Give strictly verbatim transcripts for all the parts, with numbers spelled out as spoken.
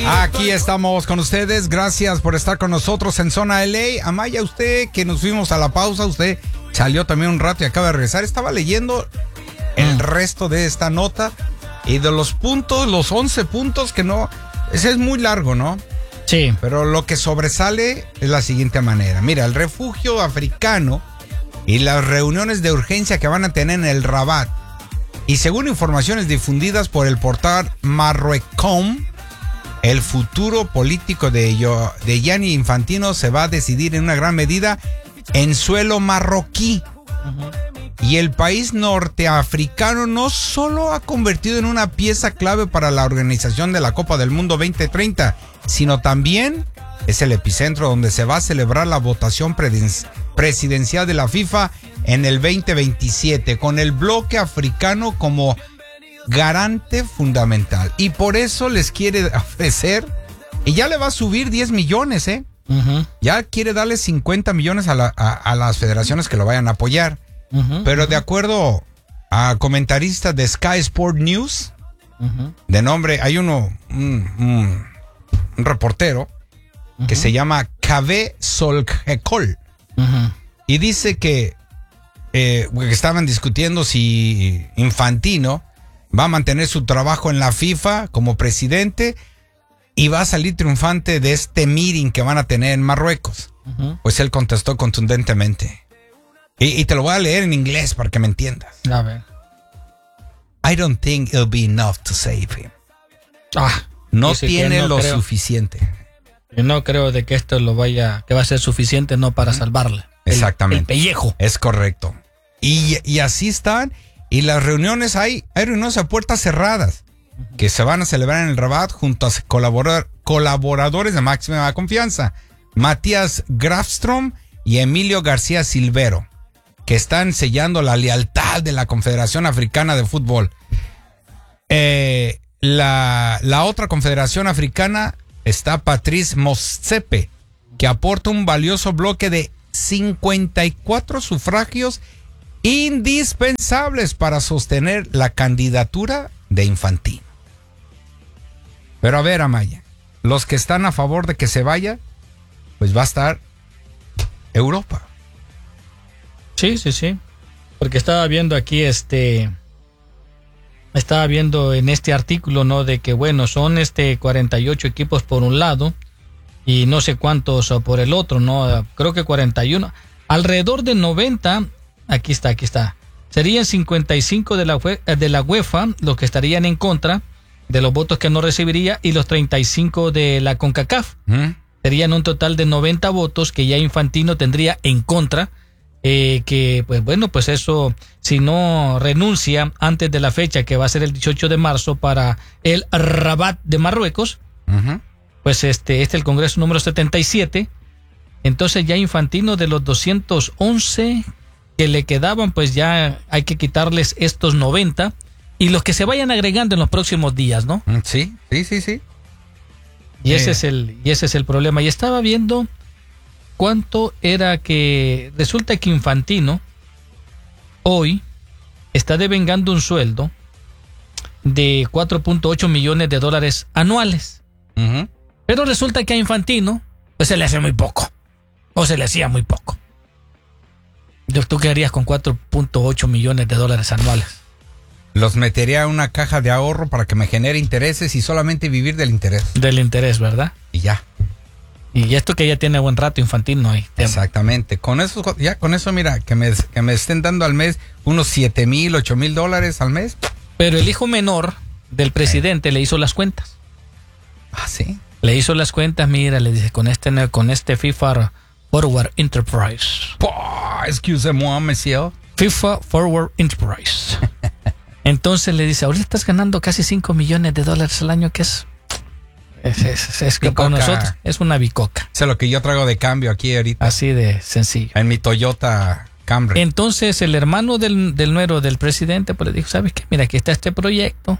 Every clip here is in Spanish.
Aquí estamos con ustedes, gracias por estar con nosotros en Zona L A. Amaya, usted que nos fuimos a la pausa, usted salió también un rato y acaba de regresar. Estaba leyendo el resto de esta nota y de los puntos, los once puntos que no, ese es muy largo, ¿no? Sí. Pero lo que sobresale es la siguiente manera. Mira, el refugio africano y las reuniones de urgencia que van a tener en el Rabat. Y según informaciones difundidas por el portal Marruecom, el futuro político de, Yo, de Gianni Infantino se va a decidir en una gran medida en suelo marroquí. Uh-huh. Y el país norteafricano no solo ha convertido en una pieza clave para la organización de la Copa del Mundo veinte treinta, sino también es el epicentro donde se va a celebrar la votación presidencial de la FIFA en el veinte veintisiete, con el bloque africano como garante fundamental. Y por eso les quiere ofrecer, y ya le va a subir diez millones, ¿eh? Uh-huh. Ya quiere darle cincuenta millones a, la, a, a las federaciones que lo vayan a apoyar. Uh-huh, Pero uh-huh. de acuerdo a comentaristas de Sky Sport News, uh-huh. de nombre, hay uno, un, un, un reportero uh-huh. que se llama Kaveh Solhekol, uh-huh. y dice que, eh, que estaban discutiendo si Infantino va a mantener su trabajo en la FIFA como presidente y va a salir triunfante de este meeting que van a tener en Marruecos. Uh-huh. Pues él contestó contundentemente. Y, y te lo voy a leer en inglés para que me entiendas. A ver. I don't think it'll be enough to save him. Ah, no tiene no lo creo, suficiente. Yo no creo de que esto lo vaya, que va a ser suficiente no para uh-huh. salvarle. Exactamente. El, el pellejo. Es correcto. Y, y así están. Y las reuniones, hay, hay reuniones a puertas cerradas uh-huh. que se van a celebrar en el Rabat junto a colaborar, colaboradores de máxima confianza. Matías Grafstrom y Emilio García Silvero, que están sellando la lealtad de la Confederación Africana de Fútbol. Eh, la, la otra Confederación Africana está Patrice Motsepe, que aporta un valioso bloque de cincuenta y cuatro sufragios indispensables para sostener la candidatura de Infantino. Pero a ver, Amaya, los que están a favor de que se vaya, pues va a estar Europa. Sí, sí, sí. Porque estaba viendo aquí este... Estaba viendo en este artículo, ¿no? De que, bueno, son este cuarenta y ocho equipos por un lado y no sé cuántos por el otro, ¿no? Creo que cuarenta y uno. Alrededor de noventa... Aquí está, aquí está. Serían cincuenta y cinco de la, de la UEFA los que estarían en contra de los votos que no recibiría y los treinta y cinco de la CONCACAF. ¿Mm? Serían un total de noventa votos que ya Infantino tendría en contra. Eh, que, pues bueno, pues eso, si no renuncia antes de la fecha que va a ser el dieciocho de marzo para el Rabat de Marruecos, uh-huh. pues este, este es el Congreso número setenta y siete. Entonces ya Infantino, de los doscientos once que le quedaban, pues ya hay que quitarles estos noventa y los que se vayan agregando en los próximos días, ¿no? Sí, sí, sí, sí. Y eh. ese es el, y ese es el problema. Y estaba viendo cuánto era que resulta que Infantino hoy está devengando un sueldo de cuatro punto ocho millones de dólares anuales. Uh-huh. Pero resulta que a Infantino pues se le hace muy poco, o se le hacía muy poco. ¿Tú qué harías con cuatro punto ocho millones de dólares anuales? Los metería en una caja de ahorro para que me genere intereses y solamente vivir del interés. Del interés, ¿verdad? Y ya. Y esto que ya tiene buen rato Infantino ahí. Exactamente. Con eso, ya con eso, mira, que me, que me estén dando al mes unos siete mil, ocho mil dólares al mes. Pero el hijo menor del presidente eh. le hizo las cuentas. Ah, sí. Le hizo las cuentas, mira, le dice, con este, con este FIFA Forward Enterprise. Oh, excusez-moi, monsieur. FIFA Forward Enterprise. Entonces le dice, ahorita estás ganando casi cinco millones de dólares al año, que es... Es, es, es que para nosotros es una bicoca. Eso es lo que yo traigo de cambio aquí ahorita. Así de sencillo. En mi Toyota Camry. Entonces el hermano del, del nuero del presidente pues le dijo, ¿sabes qué? Mira, aquí está este proyecto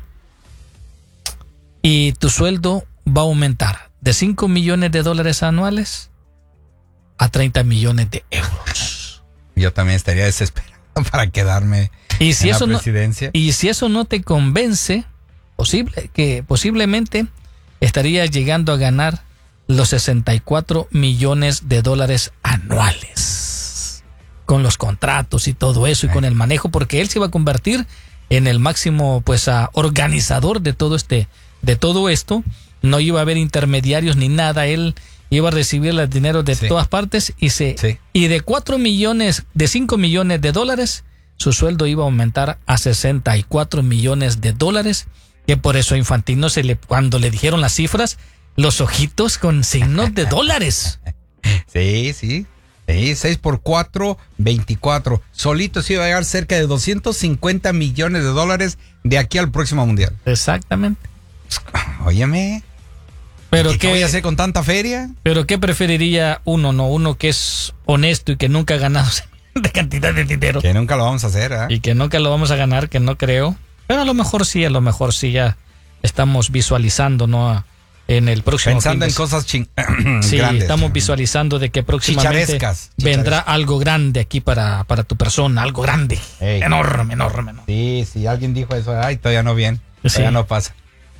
y tu sueldo va a aumentar de cinco millones de dólares anuales a treinta millones de euros. Yo también estaría desesperado para quedarme y si en eso la presidencia. No, y si eso no te convence, posible que posiblemente estaría llegando a ganar los sesenta y cuatro millones de dólares anuales. Con los contratos y todo eso, y con el manejo, porque él se iba a convertir en el máximo, pues, a organizador de todo este, de todo esto. No iba a haber intermediarios ni nada. Él iba a recibir el dinero de sí. todas partes y se sí. y de cuatro millones, de cinco millones de dólares, su sueldo iba a aumentar a sesenta y cuatro millones de dólares. Que por eso a Infantino se le, cuando le dijeron las cifras, los ojitos con signos de dólares. Sí, sí. Sí, seis por cuatro, veinticuatro. Solito se iba a llegar cerca de doscientos cincuenta millones de dólares de aquí al próximo mundial. Exactamente. Óyeme. Pero ¿Qué, qué ¿Qué voy a hacer con tanta feria? Pero ¿qué preferiría uno, no? Uno que es honesto y que nunca ha ganado de cantidad de dinero. Que nunca lo vamos a hacer, ¿eh? Y que nunca lo vamos a ganar, que no creo. Pero a lo mejor sí, a lo mejor sí ya estamos visualizando, ¿no? En el próximo Pensando en cosas ching sí, grandes. Estamos visualizando de que próximamente chicharescas, vendrá chicharescas. algo grande aquí para, para tu persona, algo grande. Ey. Enorme, enorme, enorme. Sí, sí, alguien dijo eso, ay, todavía no bien, sí. todavía no pasa.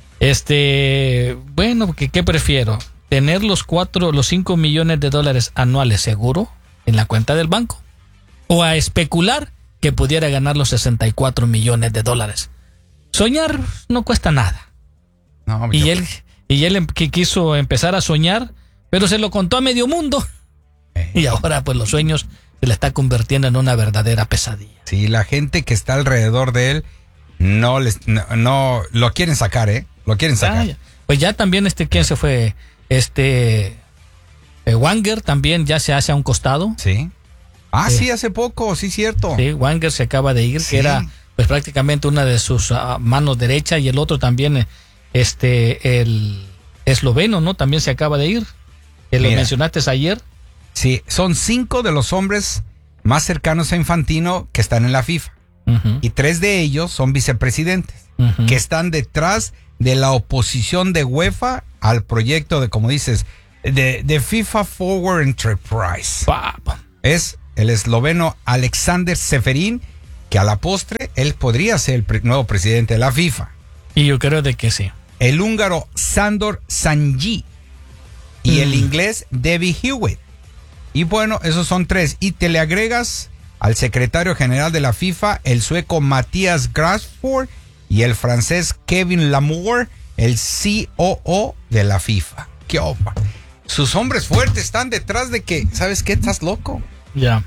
Este, bueno, ¿qué, qué prefiero? ¿Tener los cuatro, los cinco millones de dólares anuales seguro en la cuenta del banco? ¿O a especular que pudiera ganar los sesenta y cuatro millones de dólares? Soñar no cuesta nada. No, y él... Y él que quiso empezar a soñar, pero se lo contó a medio mundo. Eh. Y ahora pues los sueños se le está convirtiendo en una verdadera pesadilla. Sí, la gente que está alrededor de él no les no, no lo quieren sacar, ¿eh? Lo quieren sacar. Ah, ya. Pues ya también este quién se fue, este eh, Wenger también ya se hace a un costado. Sí. Ah, eh. sí, hace poco, sí, cierto. Sí, Wenger se acaba de ir, sí. que era pues prácticamente una de sus uh, manos derecha, y el otro también eh, Este, el esloveno, ¿no? También se acaba de ir. Que lo mencionaste ayer. Sí, son cinco de los hombres más cercanos a Infantino que están en la FIFA. Uh-huh. Y tres de ellos son vicepresidentes, uh-huh. que están detrás de la oposición de UEFA al proyecto de, como dices, de, de FIFA Forward Enterprise. Papa. Es el esloveno Alexander Seferin, que a la postre él podría ser el pre- nuevo presidente de la FIFA. Y yo creo de que sí. El húngaro Sándor Szanyi y mm. el inglés David Hewitt. Y bueno, esos son tres. Y te le agregas al secretario general de la FIFA, el sueco Matías Grasford, y el francés Kevin Lamour, el C O O de la FIFA. ¡Qué opa! Sus hombres fuertes están detrás de que, ¿sabes qué? ¿Estás loco? Ya.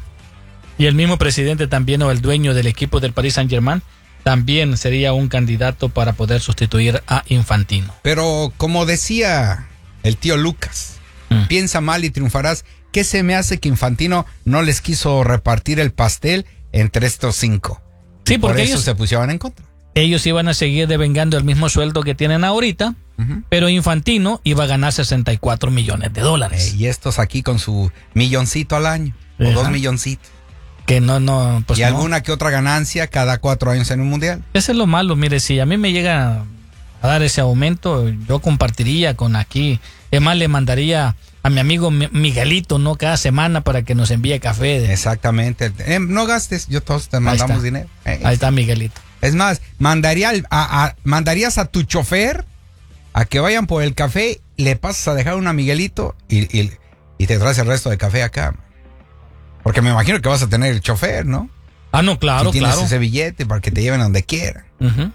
Y el mismo presidente también, o el dueño del equipo del Paris Saint-Germain, también sería un candidato para poder sustituir a Infantino. Pero como decía el tío Lucas, mm. piensa mal y triunfarás. ¿Qué se me hace que Infantino no les quiso repartir el pastel entre estos cinco? Sí, porque por eso ellos se pusieron en contra. Ellos iban a seguir devengando el mismo sueldo que tienen ahorita, uh-huh. pero Infantino iba a ganar sesenta y cuatro millones de dólares. Eh, y estos aquí con su milloncito al año, Ajá. o dos milloncitos. Que no, no, pues y no. alguna que otra ganancia cada cuatro años en un mundial. Eso es lo malo, mire, si a mí me llega a dar ese aumento, yo compartiría con aquí. Es más, le mandaría a mi amigo Miguelito, ¿no? Cada semana para que nos envíe café. De... Exactamente. Eh, no gastes, yo todos te mandamos dinero. Eh, Ahí está Miguelito. Es más, mandaría a, a, mandarías a tu chofer a que vayan por el café, le pasas a dejar un a Miguelito y, y, y te traes el resto de café acá. Porque me imagino que vas a tener el chofer, ¿no? Ah, no, claro, si tienes claro. ese billete para que te lleven a donde quieran. Uh-huh.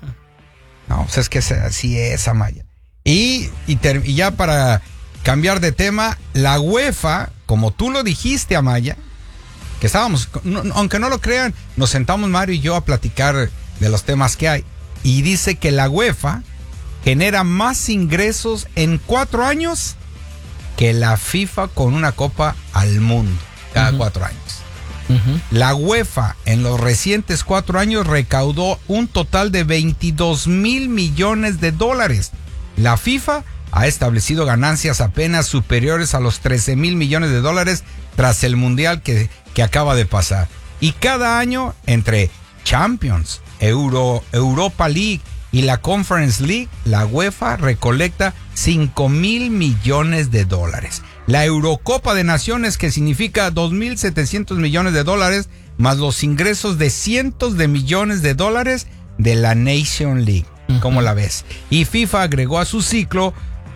No, pues es que así es, Amaya. Y, y, ter, y ya para cambiar de tema, la UEFA, como tú lo dijiste, Amaya, que estábamos, no, aunque no lo crean, nos sentamos Mario y yo a platicar de los temas que hay. Y dice que la UEFA genera más ingresos en cuatro años que la FIFA con una copa al mundo. Cada uh-huh. cuatro años. Uh-huh. La UEFA en los recientes cuatro años recaudó un total de veintidós mil millones de dólares. La FIFA ha establecido ganancias apenas superiores a los trece mil millones de dólares tras el mundial que, que acaba de pasar. Y cada año, entre Champions, Euro, Europa League y la Conference League, la UEFA recolecta cinco mil millones de dólares. La Eurocopa de Naciones, que significa dos mil setecientos millones de dólares, más los ingresos de cientos de millones de dólares de la Nation League. ¿Cómo la ves? Y FIFA agregó a su ciclo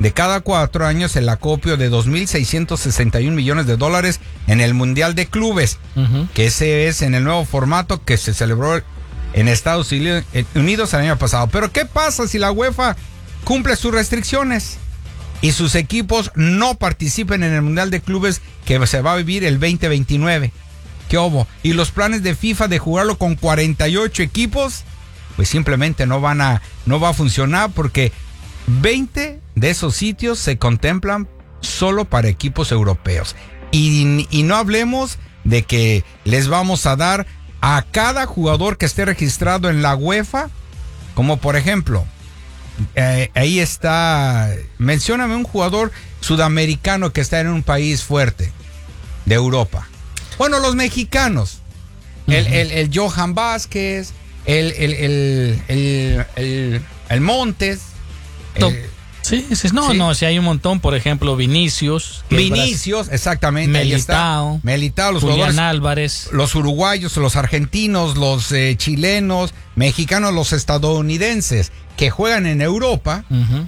de cada cuatro años el acopio de dos mil seiscientos sesenta y un millones de dólares en el Mundial de Clubes, uh-huh. que ese es en el nuevo formato que se celebró en Estados Unidos el año pasado. Pero ¿qué pasa si la UEFA cumple sus restricciones y sus equipos no participen en el Mundial de Clubes que se va a vivir el veinte veintinueve? ¿Qué hubo? Y los planes de FIFA de jugarlo con cuarenta y ocho equipos, pues simplemente no van a, no va a funcionar, porque veinte de esos sitios se contemplan solo para equipos europeos. Y, y no hablemos de que les vamos a dar a cada jugador que esté registrado en la UEFA, como por ejemplo, eh, ahí está, mencióname un jugador sudamericano que está en un país fuerte de Europa. Bueno, los mexicanos, uh-huh. el, el, el Johan Vázquez, el, el, el, el, el, el Montes. No, el, sí, sí, no, sí. no, si hay un montón, por ejemplo, Vinicius. Vinicius, exactamente. Militao, Militao, los Julián Álvarez. Los uruguayos, los argentinos, los eh, chilenos, mexicanos, los estadounidenses que juegan en Europa. Uh-huh.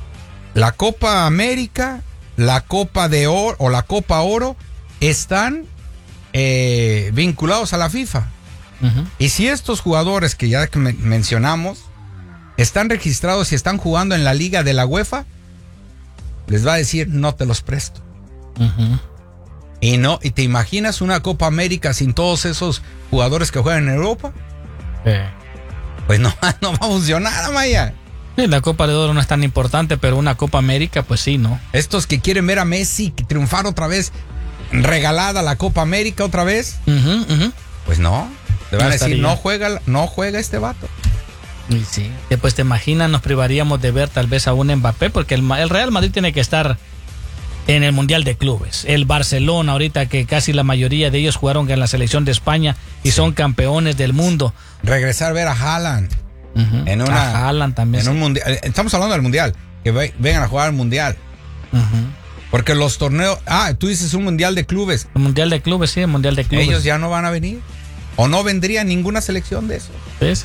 La Copa América, la Copa de Oro o la Copa Oro están eh, vinculados a la FIFA. Uh-huh. Y si estos jugadores que ya que me- mencionamos están registrados y están jugando en la liga de la UEFA, les va a decir no te los presto. Uh-huh. Y no, y te imaginas una Copa América sin todos esos jugadores que juegan en Europa. Eh. Pues no, no va a funcionar, Amaya. Sí, la Copa de Oro no es tan importante, pero una Copa América, pues sí, ¿no? Estos que quieren ver a Messi triunfar otra vez, regalada la Copa América otra vez, uh-huh, uh-huh. pues no, le van No a decir estaría. no juega, no juega este vato. Y sí. Después te imaginas, nos privaríamos de ver tal vez a un Mbappé, porque el, el Real Madrid tiene que estar en el Mundial de Clubes. El Barcelona, ahorita que casi la mayoría de ellos jugaron en la selección de España y sí. son campeones del mundo. Regresar a ver a Haaland. Uh-huh. En una, a Haaland también. En sí. un mundial. Estamos hablando del mundial. Que ve, vengan a jugar al mundial. Uh-huh. Porque los torneos. Ah, tú dices un mundial de clubes. El Mundial de Clubes, sí, el Mundial de Clubes. Ellos ya no van a venir. O no vendría ninguna selección de eso. Sí, sí.